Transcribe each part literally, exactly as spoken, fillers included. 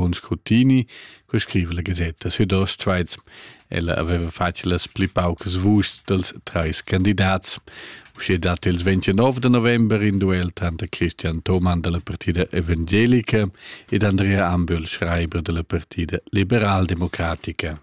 Simon Scrutini, che scrive la Gazzetta Südostschweiz. Ella aveva fatto le pli paucas vusts dels trais candidats. Uscì dat il ventinove de november in duel tra Christian Thoman della partida evangelica ed Andrea Ambühl, Schreiber della partida liberal-democratica.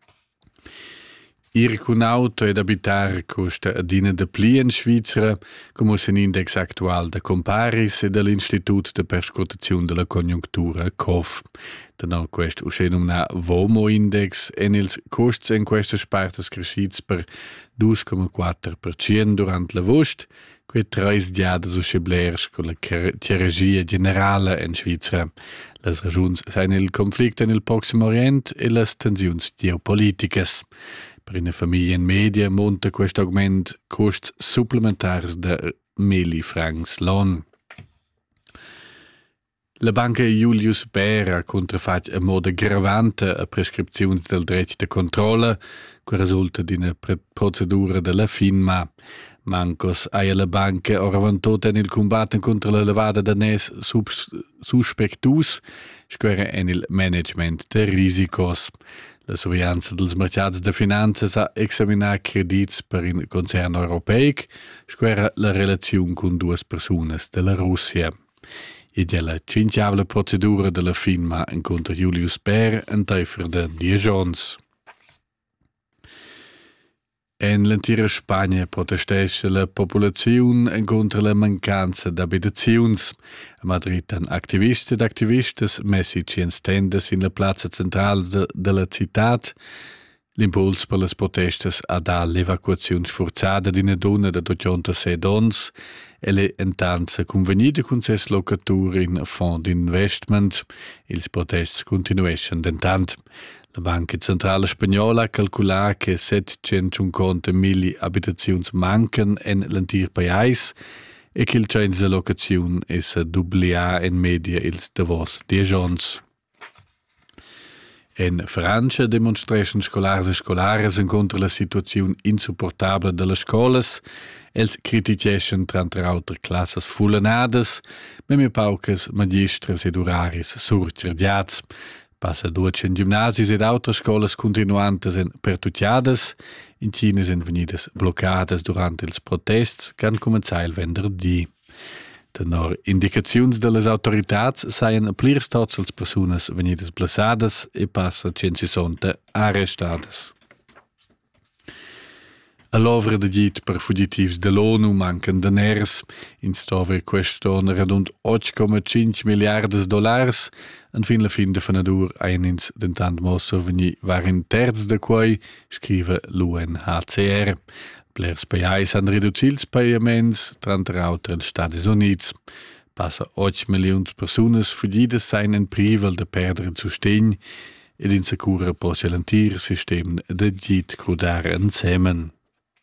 Ir cun auto ed abitar costa adina de pli in Svizzera, come un index actual de Comparis e dell'Institut de Perscrutazione della Conjunctura C O F. Danò quest usce nomina Vomo Index en ils costs in questa spartas crescits per due virgola quattro per cento durant la vost, que treis diadas usce blers con la tieregia generale in Svizzera. Las ragiuns sain il conflict en il Proximo Orient e las tensiuns geopoliticas. Per una famiglia in media monta questo augment costs supplementars de mille francs l'anno. La banca Julius Baer ha contrafat a modo gravante a prescripzioni del dretto de controllo, che risulta di una procedura della FINMA. Mancos ha la banca oravantot en il combatto contro la levada de nes suspectus, square en il management de risicos. La sorveglianza dels mercats de finanzas ha examinat credits per un concern europeic, square la relazione con due personas della Russia. E della cinciavla procedura della FINMA incontra Julius Baer en teifer de diejons. En l'entira Spagna protestesce la popolazione contro la mancanza d'abitazions. A Madrid han activisti ed activistas messi cien stendas in la plaza centrale de, de la città. L'impuls per las protestas ha da l'evacuazione sforzata di una donna da ottantasei dons e le intanza convenite con ses locature in fond d'investment. Ils protesti continueschen dentant. La Banca Centrale Spagnola ha calculato che settecentocinquantamila abitazioni mancano in l'antir paese e che il censo di locazione è dubblia in media ils davos dieci anni. In Francia demonstration scolars e scolares contro la situazione insupportabile delle scuole. Els criticheschen tra altre classes fullenades, ma mi paucas magistras ed oraris surcerdiats. Passa duecent gimnasis ed altre scolas continuantes en pertucciadas, in Cina sen venidas bloccadas durante ils protests, can començar il venerdì. Tenor indicaziuns de las autoritats saien plirs tots als personas venidas blessadas e passa centsessanta arrestadas. A l'ovra de git per fugitivs de l'ONU mancan deners. In stove queston radund otto virgola cinque miliardas dollars. En fin la fin de fanadur ein ins dentant mosso veni var in terz de quei, scrive l'U N H C R. Plers paiais han reducils paiaments, tranter auter els Stati Units. Passa otto milions personas fugidas sein en privel de perdere sustegn ed insecura posselantir system de git crudar ensemen.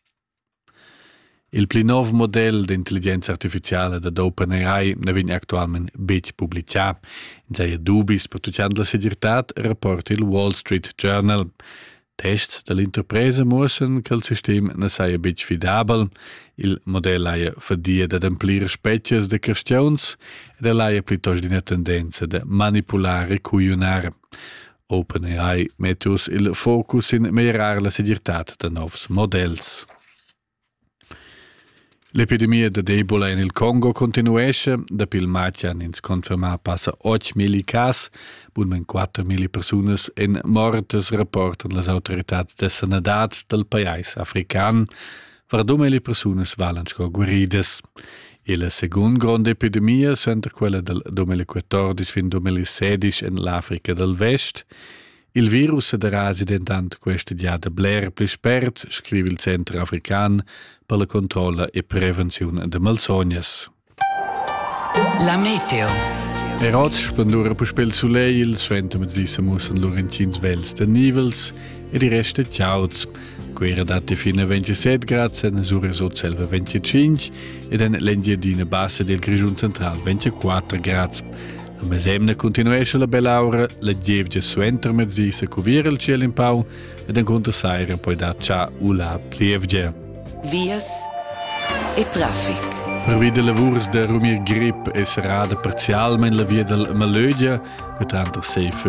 Il pli nov model d'intelligenza artificiale da OpenAI ne vegn actualment bec publicà. In seia dubis per tucciand la segirtat rapporta il Wall Street Journal. Tests dell'interpresa muossen che il sistema ne saia bec fidabel. Il model aia fadia da amplire specchias de questions ed el aia plitost d'ina tendenza da manipulare e cuionar. OpenAI mettus il focus in migliorar la segirtat de novs models. L'epidemia de Ebola in il Congo continuesce, da pil matjan ins confermar passa otto mila cas, bunmen quattro mila personas en mortes rapportan las autoritats de sanidad del país african, var due mila personas valen sco guaridas. E la seconda grande epidemia sempre quella del duemilaquattordici fin duemilasedici in l'Africa del Vest. Il virus sarà diventant questa diada bler più spert, scrive il Centro African per la controlla e prevenzione de malsognas. La meteo. E roz splendore per spel soleil, suenta mit disa mussen Lorenzins vels de nivels e di reste ciauts. Quera dati fino a ventisette gradi, en sura sot selva venticinque ed en l'engiadina bassa del Grigion Central ventiquattro gradi. La mesemna continuesce la bella aura, la gievgia suenter mezzisa cuvira il cielo in pau ed en conta saira poi da cia ula plievgia. Vias e traffic. Per via de lavurs de Rumir Grip e serada parzialment la via del Malödia, che tanto sei